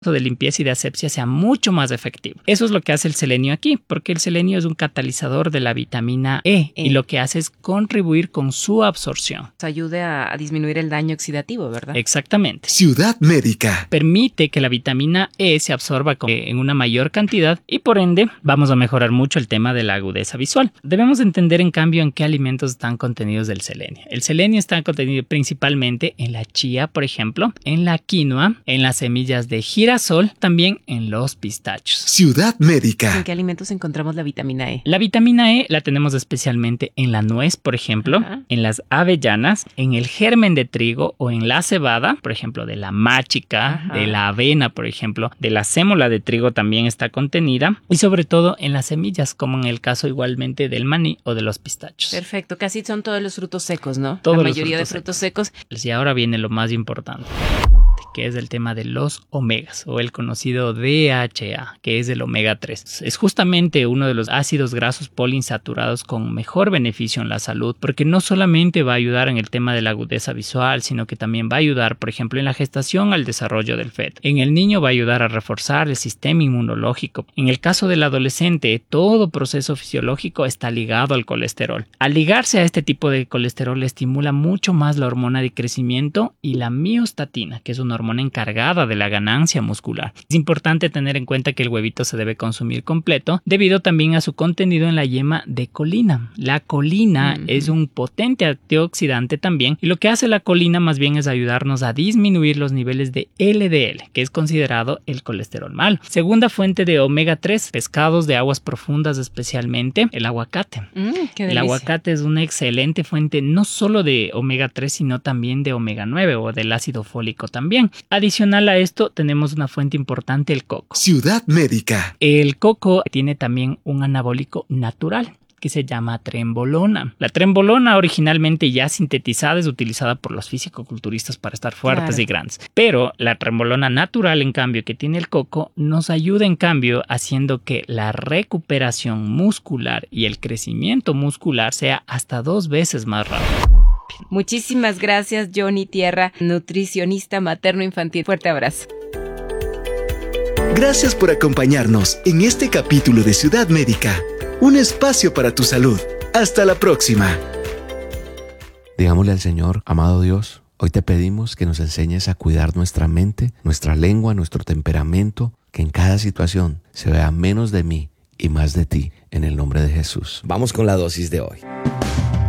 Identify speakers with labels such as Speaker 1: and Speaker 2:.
Speaker 1: de limpieza y de asepsia sea mucho más efectivo. Eso es lo que hace el selenio aquí, porque el selenio es un catalizador de la vitamina E y lo que hace es contribuir con su absorción.
Speaker 2: Ayuda a disminuir el daño oxidativo, ¿verdad?
Speaker 1: Exactamente.
Speaker 3: Ciudad Médica.
Speaker 1: Permite que la vitamina E se absorba en una mayor cantidad y por ende vamos a mejorar mucho el tema de la agudeza visual. Debemos entender en cambio en qué alimentos están contenidos del selenio. El selenio está contenido principalmente en la chía, por ejemplo, en la quinoa, en las semillas de girasol, también en los pistachos.
Speaker 3: Ciudad Médica.
Speaker 2: ¿En qué alimentos encontramos la vitamina E?
Speaker 1: La vitamina E la tenemos especialmente en la nuez, por ejemplo, en las avellanas, en el germen de trigo o en la cebada, por ejemplo, de la máchica, de la avena, por ejemplo, de la sémola de trigo también está contenida y sobre todo en las semillas, como en el caso igualmente del maní o de los pistachos.
Speaker 2: Perfecto, casi son todos los frutos secos, ¿no?
Speaker 1: Todos
Speaker 2: la
Speaker 1: los
Speaker 2: mayoría de frutos secos.
Speaker 1: Y ahora viene lo más importante, que es el tema de los omegas o el conocido DHA, que es el omega 3. Es justamente uno de los ácidos grasos poliinsaturados con mejor beneficio en la salud, porque no solamente va a ayudar en el tema de la agudeza visual, sino que también va a ayudar, por ejemplo, en la gestación al desarrollo del feto. En el niño va a ayudar a reforzar el sistema inmunológico. En el caso del adolescente, todo proceso fisiológico está ligado al colesterol. Al ligarse a este tipo de colesterol, estimula mucho más la hormona de crecimiento y la miostatina, que es una hormona encargada de la ganancia muscular. Es importante tener en cuenta que el huevito se debe consumir completo debido también a su contenido en la yema de colina. La colina es un potente antioxidante también y lo que hace la colina más bien es ayudarnos a disminuir los niveles de LDL, que es considerado el colesterol malo. Segunda fuente de omega 3, pescados de aguas profundas, especialmente el aguacate. El aguacate es una excelente fuente no solo de omega 3 sino también de omega 9 o del ácido fólico también. Adicional a esto tenemos una fuente importante, el coco.
Speaker 3: Ciudad Médica.
Speaker 1: El coco tiene también un anabólico natural que se llama trembolona. La trembolona originalmente ya sintetizada es utilizada por los fisicoculturistas para estar fuertes y grandes. Pero la trembolona natural, en cambio, que tiene el coco, nos ayuda en cambio haciendo que la recuperación muscular y el crecimiento muscular sea hasta 2 veces más rápido.
Speaker 2: Muchísimas gracias, Johnny Tierra, nutricionista materno-infantil. Fuerte abrazo.
Speaker 3: Gracias por acompañarnos en este capítulo de Ciudad Médica, un espacio para tu salud. Hasta la próxima.
Speaker 4: Digámosle al Señor: amado Dios, hoy te pedimos que nos enseñes a cuidar nuestra mente, nuestra lengua, nuestro temperamento, que en cada situación se vea menos de mí y más de ti, en el nombre de Jesús.
Speaker 5: Vamos con la dosis de hoy.